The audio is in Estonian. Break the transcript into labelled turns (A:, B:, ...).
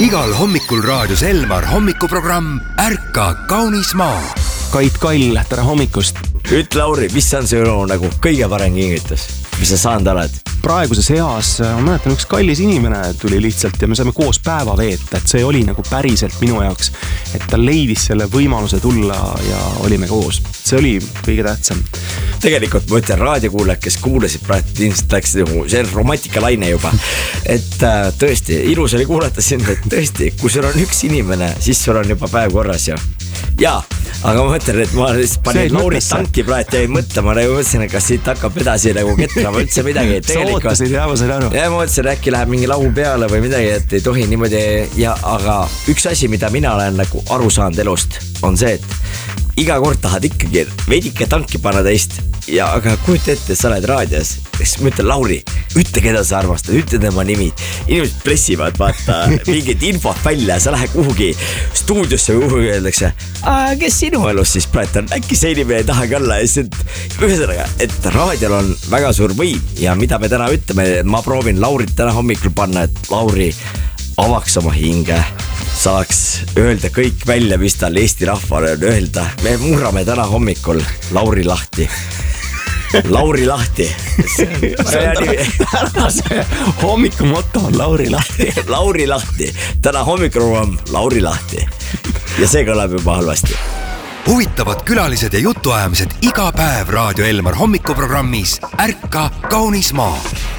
A: Igal hommikul raadios Elmar hommikuprogramm Ärka kaunis maa.
B: Kait Kall, tere hommikust.
C: Ütle Lauri, mis on see nagu kõige parem kingitus, mis sa saanud oled?
B: Praeguses eas, ma mäletan, üks kallis inimene tuli lihtsalt ja me saime koos päeva veeta, et see oli nagu päriselt minu jaoks, et ta leidis selle võimaluse tulla ja olime koos. See oli kõige tähtsam.
C: Tegelikult ma ütlen raadiokuulajad, kes kuulasid praegu ilmselt läks see romantikalaine juba. Et tõesti, ilus oli kuulata sind, et tõesti, kui sul on üks inimene, siis sul on juba päev korras ju. Jaa, aga ma mõtlen, et ma panin Laurit tanki praegu ja ei mõtle, ma nagu mõtlesin, et kas siit hakkab edasi nagu ketrama üldse midagi.
B: Sa ootasid, jah, ma sain aru.
C: Ja ma mõtlesin, äkki läheb mingi laul peale või midagi, et ei tohi niimoodi. Ja, aga üks asi, mida mina olen nagu aru saanud elust, on see, et iga kord tahad ikkagi veidike tanki panna teist. Ja aga kujuta ette, sa oled raadios, siis ma ütlen Lauri, ütle keda sa armastad, ütle tema nimi. Inimesed pressivad, vaata, mingid infot välja, sa lähed kuhugi stuudiosse või kuhugi öeldakse, kes sinu elus siis praegu on, äkki see inimene ei tahagi olla. Ühesõnaga, et raadiol on väga suur võim ja mida me täna ütleme, ma proovin Laurit täna hommikul panna, et Lauri avaks oma hinge, saaks öelda kõik välja, mis tal Eesti rahvale on öelda. Me murrame täna hommikul Lauri lahti. Lauri lahti.
B: Tänase hommiku motto on Lauri lahti.
C: Lauri lahti. Täna hommikul on Lauri lahti. Ja see kõlab juba halvasti.
A: Huvitavad külalised ja jutuajamised iga päev raadio Elmar hommikuprogrammis Ärka kaunis maa.